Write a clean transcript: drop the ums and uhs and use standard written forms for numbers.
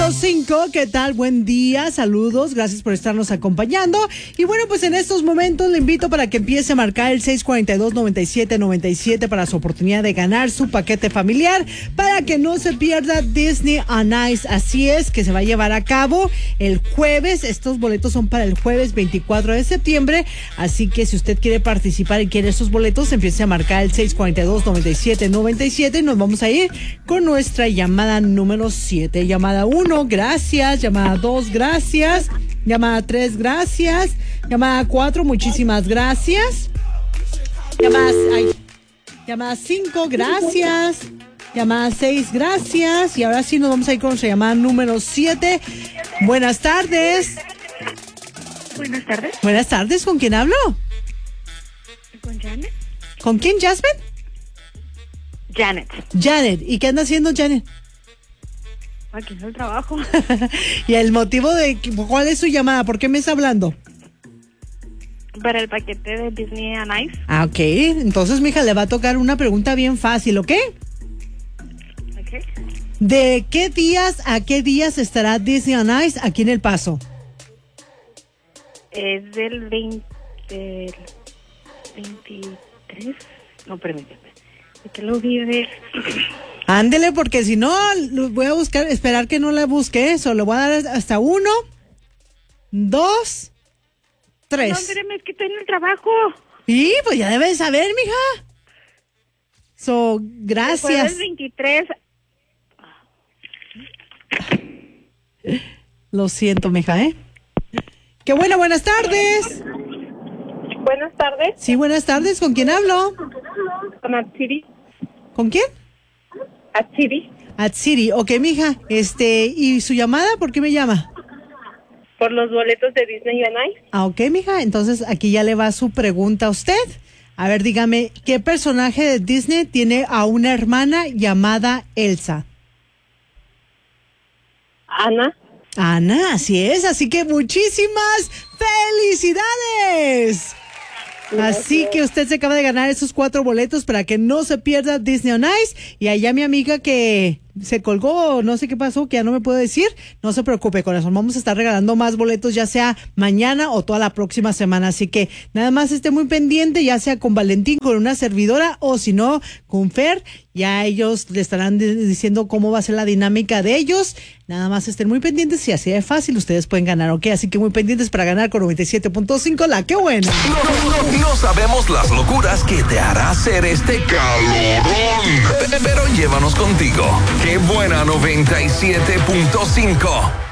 97.5, ¿qué tal? Buen día, saludos, gracias por estarnos acompañando. Y bueno, pues en estos momentos le invito para que empiece a marcar el 642-9797 para su oportunidad de ganar su paquete familiar, para que no se pierda Disney on Ice. Así es, que se va a llevar a cabo el jueves. Estos boletos son para el jueves 24 de septiembre, así que si usted quiere participar y quiere estos boletos, empiece a marcar el 642-9797 y nos vamos a ir con nuestra llamada número 7. Llamada 1, gracias. Llamada 2, gracias. Llamada 3, gracias. Llamada 4, muchísimas gracias. Llamada 5, gracias. Llamada 6, gracias. Y ahora sí nos vamos a ir con nuestra llamada número 7. Buenas tardes. Buenas tardes. Buenas tardes, ¿con quién hablo? ¿Con Janet? ¿Con quién, Jasmine? Janet. Janet. ¿Y qué anda haciendo Janet? Aquí en el trabajo. ¿Y el motivo de cuál es su llamada? ¿Por qué me está hablando? Para el paquete de Disney on Ice. Ah, ok. Entonces, mija, le va a tocar una pregunta bien fácil, ¿ok? Ok. ¿De qué días a qué días estará Disney on Ice aquí en El Paso? Es del 23. No, permíteme. ¿De qué lo vive? Ándele, porque si no, voy a buscar, esperar que no la busque eso. Le voy a dar hasta 1, 2, 3. No, espérame, es que estoy en el trabajo. Y pues ya debes saber, mija. Gracias. El 23. Lo siento, mija, ¿eh? Qué buena, buenas tardes. Buenas tardes. Sí, buenas tardes. ¿Con quién hablo? Con Atsiri. ¿Con quién? Atsiri. Atsiri. Ok, mija. ¿Y su llamada? ¿Por qué me llama? Por los boletos de Disney on Ice. Ah, ok, mija. Entonces aquí ya le va su pregunta a usted. A ver, dígame, ¿qué personaje de Disney tiene a una hermana llamada Elsa? Ana. Ana, así es. Así que muchísimas felicidades. Así que usted se acaba de ganar esos 4 boletos para que no se pierda Disney on Ice. Y allá mi amiga que se colgó, no sé qué pasó, que ya no me puedo decir, no se preocupe, corazón, vamos a estar regalando más boletos, ya sea mañana o toda la próxima semana. Así que nada más esté muy pendiente, ya sea con Valentín, con una servidora, o si no, con Fer. Ya ellos le estarán diciendo cómo va a ser la dinámica de ellos. Nada más estén muy pendientes y así de fácil ustedes pueden ganar, ¿ok? Así que muy pendientes para ganar con 97.5, la que buena. No sabemos las locuras que te hará hacer este calorón, pero llévanos contigo. Qué buena 97.5.